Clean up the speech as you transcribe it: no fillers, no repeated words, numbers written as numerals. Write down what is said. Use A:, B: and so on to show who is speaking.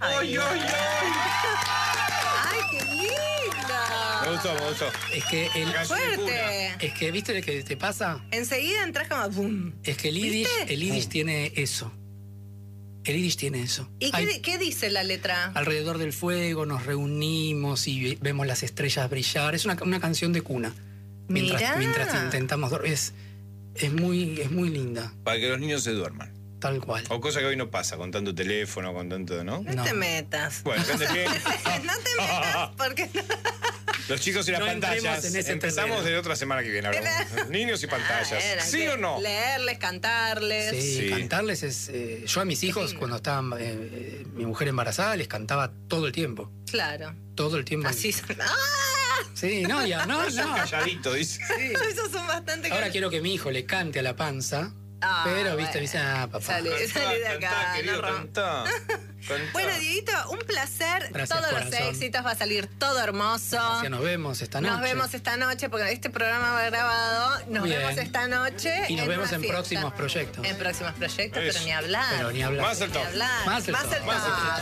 A: ¡Ay, ay, ay!
B: ¡Ay, qué linda!
A: Me gustó.
C: Es que
B: ¡Fuerte!
C: es que, ¿viste lo que te pasa?
B: Enseguida entras como ¡bum!
C: Es que el
B: ¿Viste?
C: Yiddish tiene eso. El Yiddish tiene eso.
B: ¿Y qué dice la letra?
C: Alrededor del fuego nos reunimos y vemos las estrellas brillar. Es una canción de cuna.
B: Mirá.
C: Mientras intentamos dormir. Es muy linda,
A: Para que los niños se duerman.
C: tal cual.
A: O cosa que hoy no pasa, con tanto teléfono, con tanto, ¿no?
B: No te metas.
A: Bueno, depende de qué.
B: No te metas porque no.
A: Los chicos y las
C: No entremos
A: pantallas.
C: en ese
A: Empezamos
C: terreno.
A: de otra semana que viene. Hablamos. Niños y pantallas.
B: Era
A: ¿Sí
B: que
A: o no?
B: Leerles, cantarles.
C: Sí,
A: Sí.
C: cantarles es... yo a mis hijos, cuando estaba mi mujer embarazada, les cantaba todo el tiempo.
B: Claro.
C: Todo el tiempo.
B: Así son. ¡Ah!
C: Sí, no.
A: Calladito, dice.
B: Esos son bastante.
C: Ahora quiero que mi hijo le cante a la panza, pero, viste, me dice, papá.
B: Salí de acá.
A: Cantá, querido,
B: no
A: cantá.
B: Bueno, Dieguito, un placer.
C: Gracias,
B: todos
C: corazón.
B: los éxitos, va a salir todo hermoso.
C: Ya nos vemos esta noche.
B: Nos vemos esta noche, porque este programa va grabado. Nos
C: Bien.
B: vemos esta noche.
C: Y nos vemos
B: una
C: en
B: fiesta.
C: próximos proyectos.
B: En próximos proyectos,
A: Eso.
B: pero ni hablar.
C: Pero ni hablar.
A: Más el top.
B: Ni hablar.
C: Más el top.
B: top.